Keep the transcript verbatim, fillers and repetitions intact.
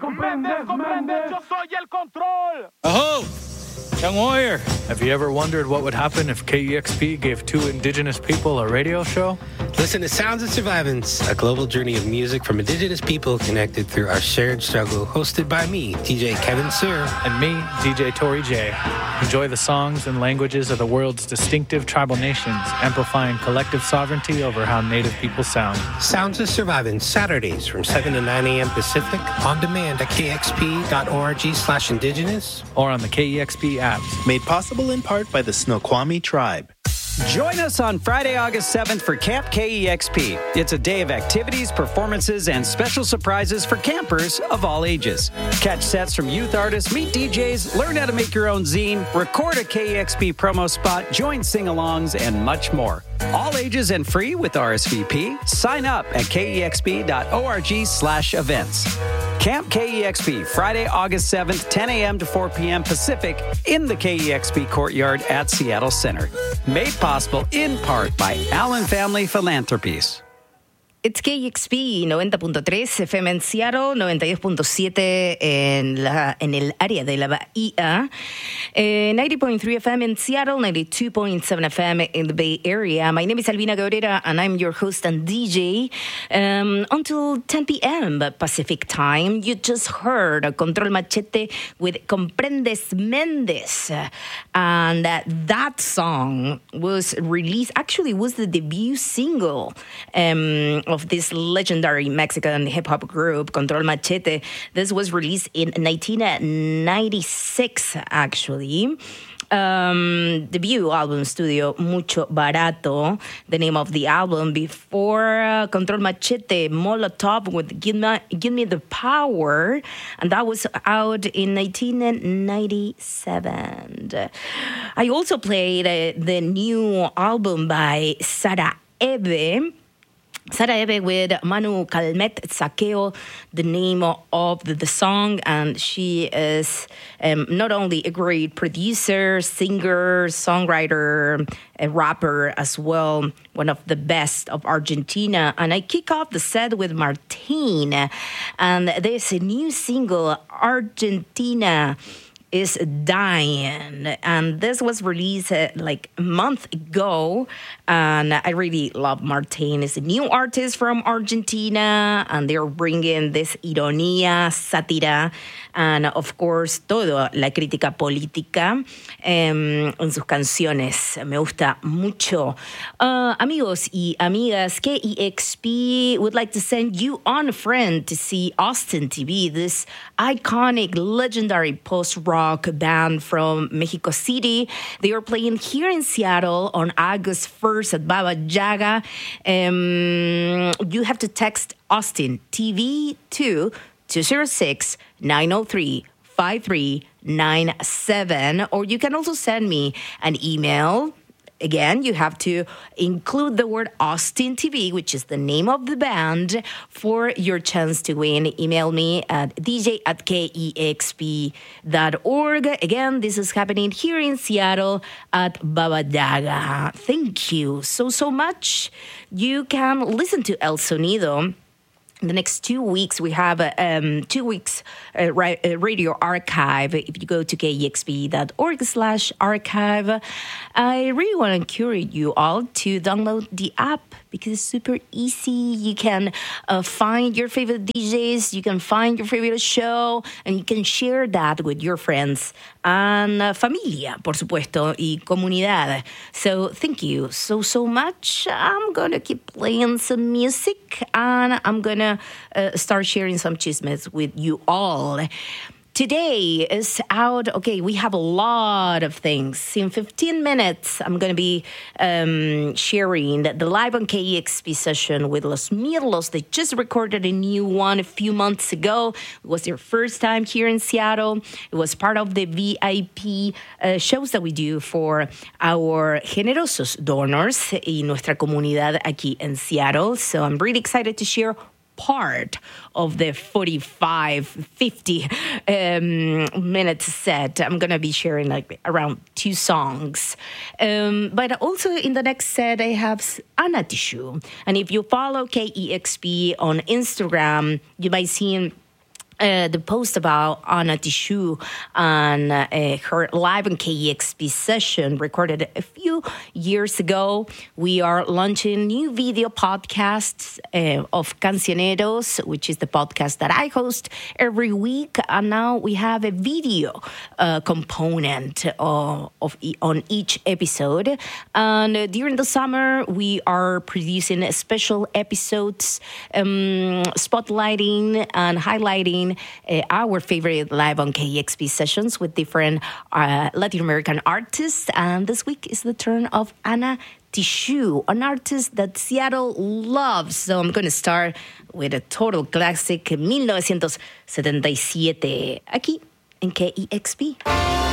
comprende, comprende, yo soy el control. Aho! Young warrior, have you ever wondered what would happen if K E X P gave two indigenous people a radio show? Listen to Sounds of Survivance, a global journey of music from indigenous people connected through our shared struggle, hosted by me, D J Kevin Sir. And me, D J Tori J. Enjoy the songs and languages of the world's distinctive tribal nations, amplifying collective sovereignty over how native people sound. Sounds of Survivance, Saturdays from seven to nine a.m. Pacific, on demand at kxp.org slash indigenous. Or on the K E X P app. Made possible in part by the Snoqualmie tribe. Join us on Friday, August seventh for Camp K E X P. It's a day of activities, performances, and special surprises for campers of all ages. Catch sets from youth artists, meet D Js, learn how to make your own zine, record a K E X P promo spot, join sing-alongs, and much more. All ages and free with R S V P. Sign up at kexp.org slash events. Camp K E X P, Friday, August seventh, ten a.m. to four p.m. Pacific in the K E X P courtyard at Seattle Center. Made possible in part by Allen Family Philanthropies. It's K E X P noventa punto tres F M en Seattle, noventa y dos punto siete en, la, en el área de la Bahía, eh, ninety point three F M in Seattle, ninety-two point seven F M in the Bay Area. My name is Albina Cabrera, and I'm your host and D J um, until ten p.m. Pacific time. You just heard Control Machete with Comprendes Mendes, and uh, that song was released, actually was the debut single um, of this legendary Mexican hip-hop group, Control Machete. This was released in nineteen ninety-six, actually. Um, debut album studio, Mucho Barato, the name of the album. Before uh, Control Machete, Molotov with Give Me, Give Me the Power, and that was out in nineteen ninety-seven. I also played uh, the new album by Sara Ebe, Sara Ebe with Manu Calmet Saqueo, the name of the, the song, and she is um, not only a great producer, singer, songwriter, a rapper as well, one of the best of Argentina. And I kick off the set with Martine, and there's a new single, Argentina is Dying, and this was released uh, like a month ago, and I really love Martine. It's a new artist from Argentina, and they're bringing this ironía, sátira, and of course, todo la crítica política um, en sus canciones. Me gusta mucho. Uh, amigos y amigas, K E X P would like to send you on a friend to see Austin T V, this iconic, legendary post-rock band from Mexico City. They are playing here in Seattle on August first at Baba Yaga. Um, you have to text Austin T V to two zero six, nine zero three, five three nine seven, or you can also send me an email. Again, you have to include the word Austin T V, which is the name of the band, for your chance to win. Email me at d j at k e x p dot org. Again, this is happening here in Seattle at Baba Yaga. Thank you so, so much. You can listen to El Sonido. In the next two weeks, we have a um, two weeks uh, ra- uh, radio archive. If you go to kexp.org slash archive, I really want to encourage you all to download the app because it's super easy. You can uh, find your favorite D Js, you can find your favorite show, and you can share that with your friends and uh, familia, por supuesto, y comunidad. So thank you so, so much. I'm going to keep playing some music, and I'm going to uh, start sharing some chismes with you all. Today is out. Okay, we have a lot of things. In fifteen minutes, I'm going to be um, sharing the Live on K E X P session with Los Mirlos. They just recorded a new one a few months ago. It was their first time here in Seattle. It was part of the V I P uh, shows that we do for our generosos donors y nuestra comunidad aquí en Seattle. So I'm really excited to share part of the forty-five, fifty um, minute set. I'm going to be sharing like around two songs. Um, but also in the next set, I have Anna Tishu. And if you follow K E X P on Instagram, you might see Uh, the post about Anna Tijoux and uh, her live on K E X P session recorded a few years ago. We are launching new video podcasts uh, of Cancioneros, which is the podcast that I host every week. And now we have a video uh, component uh, of e- on each episode. And uh, during the summer, we are producing special episodes, um, spotlighting and highlighting Uh, our favorite live on K E X P sessions with different uh, Latin American artists. And this week is the turn of Anna Tijoux, an artist that Seattle loves. So I'm going to start with a total classic, nineteen setenta y siete, aquí en K E X P.